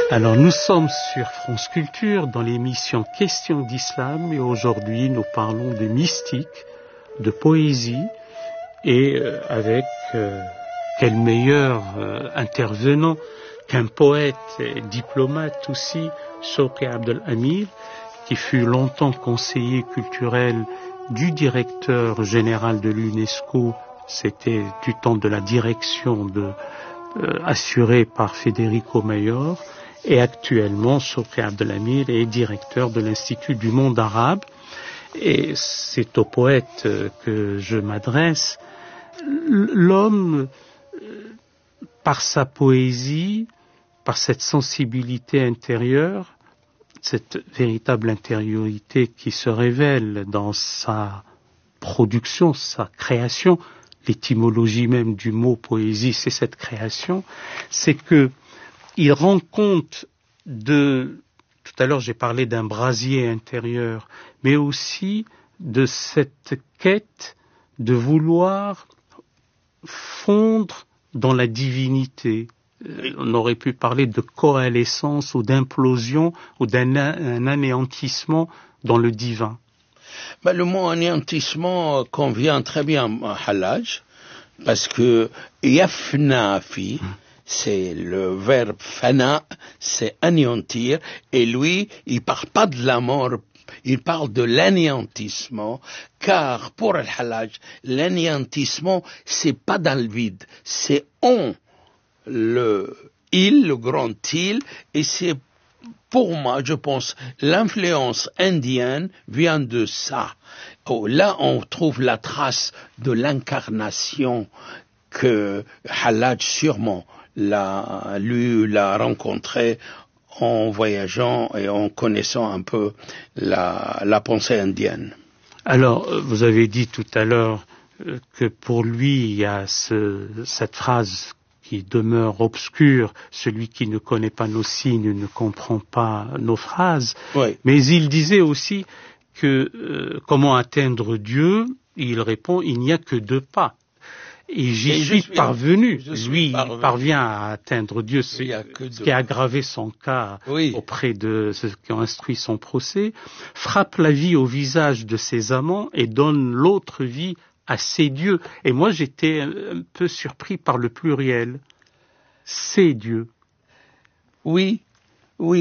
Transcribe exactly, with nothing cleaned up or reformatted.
Alors nous sommes sur France Culture dans l'émission Questions d'Islam et aujourd'hui nous parlons de mystique, de poésie et euh, avec euh, quel meilleur euh, intervenant qu'un poète et diplomate aussi, Shawqi Abdel Hamid, qui fut longtemps conseiller culturel du directeur général de l'UNESCO, c'était du temps de la direction de, euh, assurée par Federico Mayor. Et actuellement, Shawqi Abdel Hamid est directeur de l'Institut du monde arabe. Et c'est au poète que je m'adresse. L'homme, par sa poésie, par cette sensibilité intérieure, cette véritable intériorité qui se révèle dans sa production, sa création, l'étymologie même du mot poésie, c'est cette création, c'est que il rend compte de, tout à l'heure j'ai parlé d'un brasier intérieur, mais aussi de cette quête de vouloir fondre dans la divinité. On aurait pu parler de coalescence ou d'implosion ou d'un un anéantissement dans le divin. Ben, le mot anéantissement convient très bien à Hallaj, parce que yafna fi, c'est le verbe fana, c'est anéantir, et lui, il parle pas de la mort, il parle de l'anéantissement, car pour Al-Hallaj, l'anéantissement, c'est pas dans le vide, c'est on le île, le grand île, et c'est pour moi, je pense, l'influence indienne vient de ça. Oh, là, on trouve la trace de l'incarnation que Hallaj sûrement l'a lu, l'a rencontré en voyageant et en connaissant un peu la, la pensée indienne. Alors, vous avez dit tout à l'heure que pour lui, il y a ce, cette phrase qui demeure obscure, celui qui ne connaît pas nos signes ne comprend pas nos phrases. Oui. Mais il disait aussi que euh, comment atteindre Dieu, il répond, il n'y a que deux pas. Et j'y Et suis, suis parvenu. je suis Lui, parvenu. il parvient à atteindre Dieu, ce, ce qui a aggravé son cas oui. auprès de ceux qui ont instruit son procès, frappe la vie au visage de ses amants et donne l'autre vie à ses dieux. Et moi, j'étais un peu surpris par le pluriel. Ses dieux. Oui,